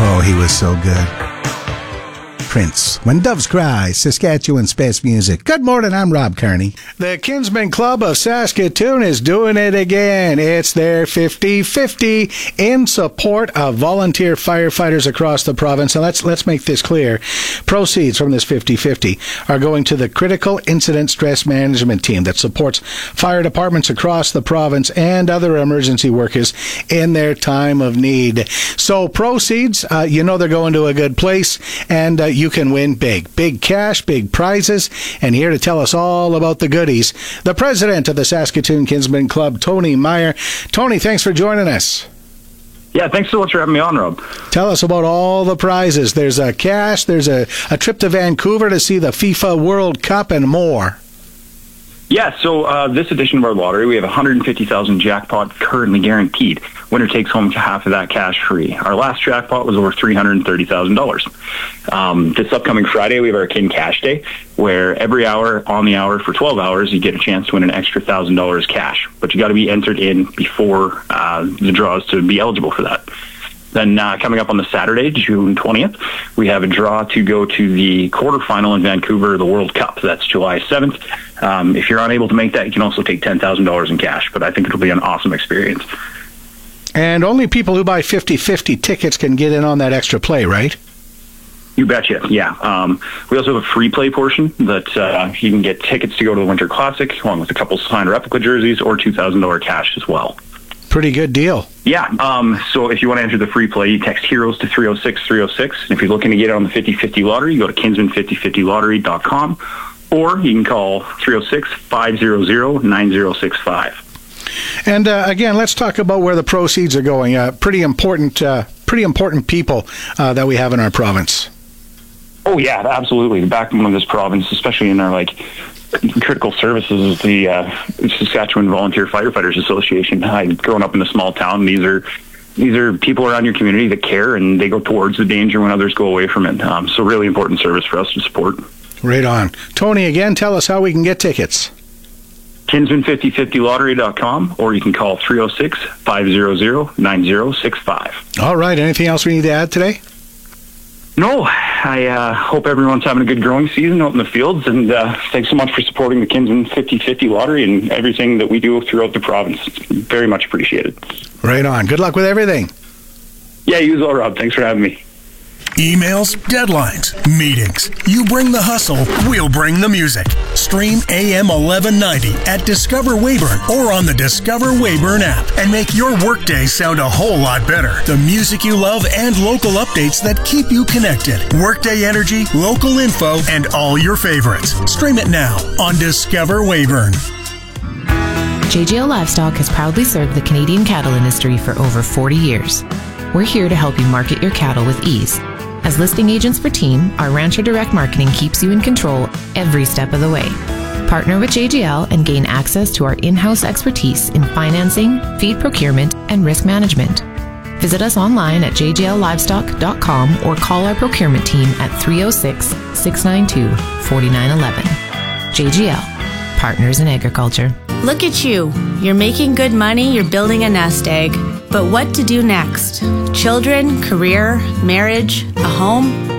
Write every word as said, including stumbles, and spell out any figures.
Oh, he was so good. Prince, When Doves Cry, Saskatchewan's best music. Good morning, I'm Rob Kearney. The Kinsmen Club of Saskatoon is doing it again. It's their fifty fifty in support of volunteer firefighters across the province. And let's let's make this clear. Proceeds from this fifty fifty are going to the Critical Incident Stress Management Team that supports fire departments across the province and other emergency workers in their time of need. So proceeds, uh, you know they're going to a good place, and uh, you can win big. Big cash, big prizes. And here to tell us all about the goodies, the president of the Saskatoon Kinsmen Club, Tony Meyer. Tony, thanks for joining us. Yeah, thanks so much for having me on, Rob. Tell us about all the prizes. There's a cash, there's a, a trip to Vancouver to see the FIFA World Cup, and more. Yeah, so uh, this edition of our lottery, we have one hundred fifty thousand jackpot currently guaranteed. Winner takes home half of that cash free. Our last jackpot was over three hundred thirty thousand dollars. Um, this upcoming Friday, we have our King Cash Day, where every hour on the hour for twelve hours, you get a chance to win an extra one thousand dollars cash. But you got to be entered in before uh, the draws to be eligible for that. Then uh, coming up on the Saturday, June twentieth, we have a draw to go to the quarterfinal in Vancouver, the World Cup. That's July seventh. Um, if you're unable to make that, you can also take ten thousand dollars in cash, but I think it'll be an awesome experience. And only people who buy fifty fifty tickets can get in on that extra play, right? You betcha, yeah. Um, we also have a free play portion that uh, you can get tickets to go to the Winter Classic, along with a couple signed replica jerseys, or two thousand dollars cash as well. Pretty good deal. Yeah, um, so if you want to enter the free play, you text HEROES to three oh six three oh six. And if you're looking to get it on the fifty fifty lottery, you go to kinsman fifty fifty lottery dot com, or you can call three oh six, five hundred, nine oh six five. And uh, again, let's talk about where the proceeds are going. Uh, pretty important, uh, pretty important people uh, that we have in our province. Oh yeah, absolutely. The backbone of this province, especially in our like critical services, is the uh, Saskatchewan Volunteer Firefighters Association. I've grown up in a small town. These are these are people around your community that care, and they go towards the danger when others go away from it. Um, so really important service for us to support. Right on. Tony, again, tell us how we can get tickets. kinsman fifty fifty lottery dot com, or you can call three oh six, five hundred, nine oh six five. All right. Anything else we need to add today? No, I uh, hope everyone's having a good growing season out in the fields, and uh, thanks so much for supporting the Kinsman fifty fifty lottery and everything that we do throughout the province. It's very much appreciated. Right on. Good luck with everything. Yeah, you as well, Rob. Thanks for having me. Emails, deadlines, meetings. You bring the hustle, we'll bring the music. Stream A M eleven ninety at Discover Weyburn or on the Discover Weyburn app and make your workday sound a whole lot better. The music you love and local updates that keep you connected. Workday energy, local info, and all your favorites. Stream it now on Discover Weyburn. J G L Livestock has proudly served the Canadian cattle industry for over forty years. We're here to help you market your cattle with ease. As listing agents for Team, our Rancher Direct Marketing keeps you in control every step of the way. Partner with J G L and gain access to our in-house expertise in financing, feed procurement, and risk management. Visit us online at j g l livestock dot com or call our procurement team at three oh six, six nine two, four nine one one. J G L, Partners in Agriculture. Look at you. You're making good money, you're building a nest egg. But what to do next? Children, career, marriage, a home?